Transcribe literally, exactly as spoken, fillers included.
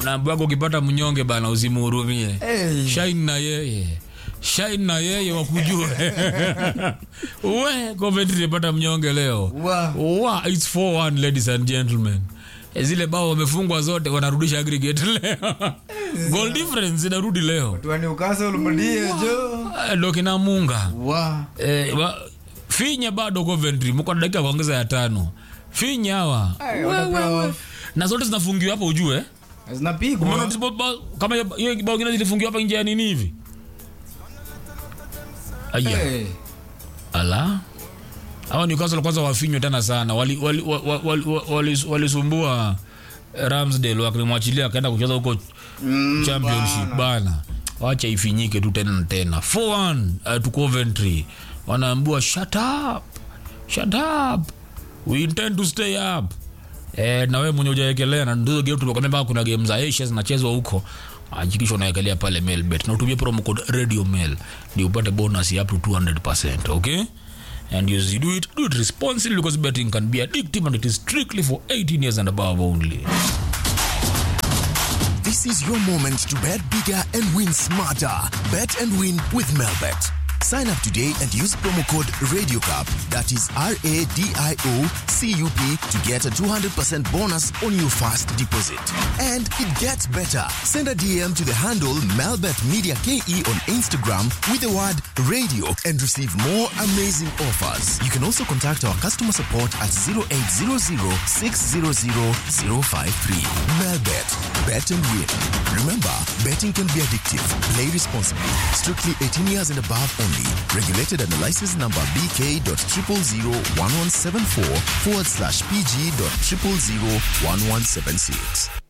unaambiwa ukipata mnyonge bana usimhurumie. Hey. Shine na yeye. Shine na yeye wakujue. We Coventry imepata mnyonge leo. Wow. Wow, it's four one ladies and gentlemen. Zile bao wamefungwa zote wanarudisha aggregate leo. Goal difference inarudi leo. Watu wa Newcastle mdie jo. Ndio kina Munga. Wow. Eh wa, Finya bado Coventry mko na dakika kuongeza ya tano. Finya hawa. Na zote zinafungiwa hapo ujue. Zinapigwa. Umeona kama hiyo bao ngine zilifungiwa hapa nje ya nini hivi? Aya. Hey. Ala. Hawa Newcastle kwanza wafinywa tena sana. Wali wali wali wali walisumbua Ramsdale wakimwachilia akaenda kucheza huko mm, Championship bana. bana. Waacha ifinyike tu tena tena. four one uh, to Coventry. Wanaambiwa shut up. Shut up. We intend to stay up. Eh, na wewe mwenye hujaekelea na ndio game tulikwambia kuna game za Asia zinachezwa huko. Hakikisha unaekelea pale Melbet na utumie promo code Radio Mel ndio upate bonus up to two hundred percent, okay? And you do it, do it responsibly because betting can be addictive and it is strictly for eighteen years and above only. This is your moment to bet bigger and win smarter. Bet and win with Melbet. Sign up today and use promo code RadioCup, that is R A D I O C U P, to get a two hundred percent bonus on your first deposit. And it gets better. Send a D M to the handle Melbet Media K E on Instagram with the word radio and receive more amazing offers. You can also contact our customer support at zero eight zero zero six zero zero zero five three. Melbet. Bet and win. Remember, betting can be addictive. Play responsibly. Strictly eighteen years and above only. Regulated under license number B K dot triple zero one one seven four forward slash P G dot triple zero one one seven six.